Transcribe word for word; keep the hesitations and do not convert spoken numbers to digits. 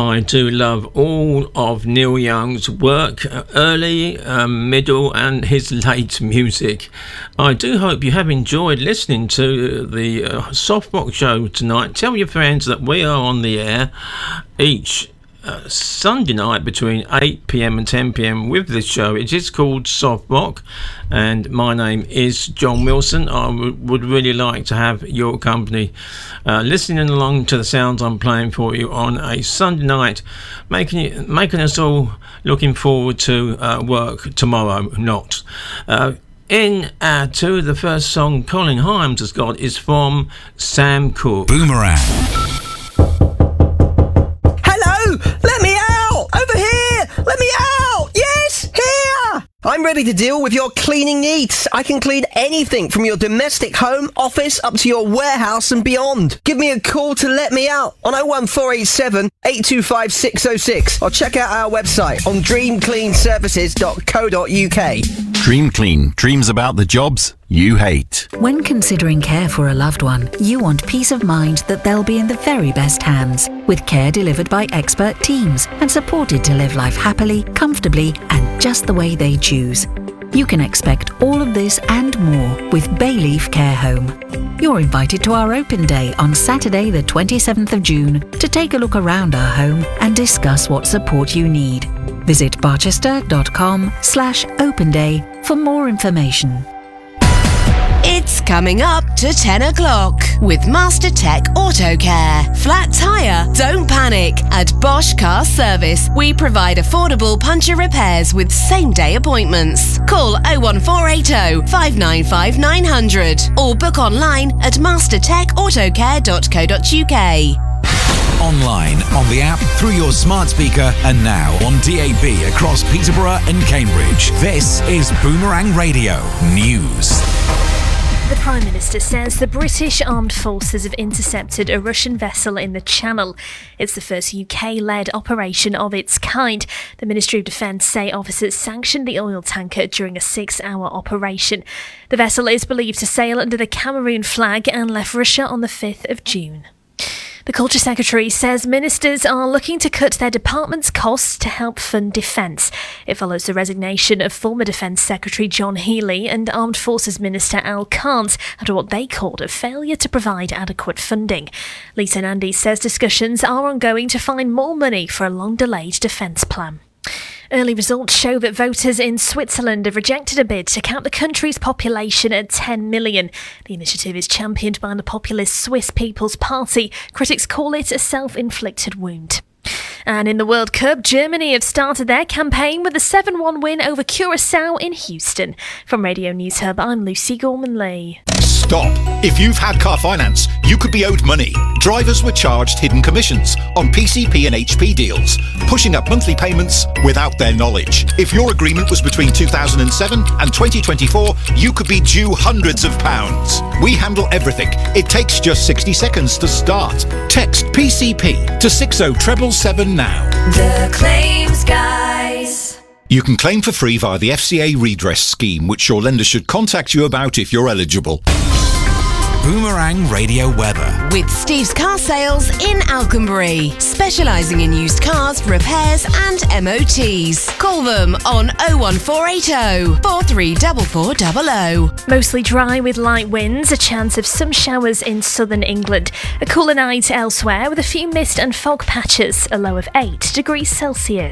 I do love all of Neil Young's work, early, um, middle and his late music. I do hope you have enjoyed listening to the uh, Softbox show tonight. Tell your friends that we are on the air each Uh, Sunday night between eight p.m. and ten p.m. with this show. It is called Softbox, and my name is John Wilson. I w- would really like to have your company uh, listening along to the sounds I'm playing for you on a Sunday night, making it, making us all looking forward to uh, work tomorrow. Not uh, in uh, to the first song Colin Hyams has got is from Sam Cooke. Boomerang. Let me out! Over here! Let me out! Yes! Here! I'm ready to deal with your cleaning needs. I can clean anything from your domestic home, office, up to your warehouse and beyond. Give me a call to let me out on oh one four eight seven, eight two five, six oh six or check out our website on dream clean services dot co dot uk. Dream Clean. Dreams about the jobs you hate. When considering care for a loved one, you want peace of mind that they'll be in the very best hands, with care delivered by expert teams and supported to live life happily, comfortably and just the way they choose. You can expect all of this and more with Bayleaf Care Home. You're invited to our open day on Saturday the twenty-seventh of June to take a look around our home and discuss what support you need. Visit barchester.com slash open day for more information. It's coming up to ten o'clock with Master Tech Auto Care. Flat tyre? Don't panic. At Bosch Car Service, we provide affordable puncture repairs with same-day appointments. Call oh one four eight oh, five nine five, nine hundred or book online at master tech auto care dot co dot uk. Online, on the app, through your smart speaker, and now on D A B across Peterborough and Cambridge. This is Boomerang Radio News. The Prime Minister says the British Armed Forces have intercepted a Russian vessel in the Channel. It's the first U K-led operation of its kind. The Ministry of Defence say officers sanctioned the oil tanker during a six-hour operation. The vessel is believed to sail under the Cameroon flag and left Russia on the fifth of June. The Culture Secretary says ministers are looking to cut their department's costs to help fund defence. It follows the resignation of former Defence Secretary John Healey and Armed Forces Minister Al Carnes after what they called a failure to provide adequate funding. Lisa Nandy says discussions are ongoing to find more money for a long-delayed defence plan. Early results show that voters in Switzerland have rejected a bid to count the country's population at ten million. The initiative is championed by the populist Swiss People's Party. Critics call it a self-inflicted wound. And in the World Cup, Germany have started their campaign with a seven one win over Curaçao in Houston. From Radio News Hub, I'm Lucy Gorman-Lee. Stop. If you've had car finance, you could be owed money. Drivers were charged hidden commissions on P C P and H P deals, pushing up monthly payments without their knowledge. If your agreement was between two thousand seven and twenty twenty-four, you could be due hundreds of pounds. We handle everything. It takes just sixty seconds to start. Text P C P to six oh seven seven now. The Claims Guys. You can claim for free via the F C A redress scheme, which your lender should contact you about if you're eligible. Boomerang Radio Weather. With Steve's Car Sales in Alconbury, specialising in used cars, repairs and M O Ts. Call them on oh one four eight oh, four three four four zero zero. Mostly dry with light winds, a chance of some showers in southern England. A cooler night elsewhere with a few mist and fog patches, a low of eight degrees Celsius.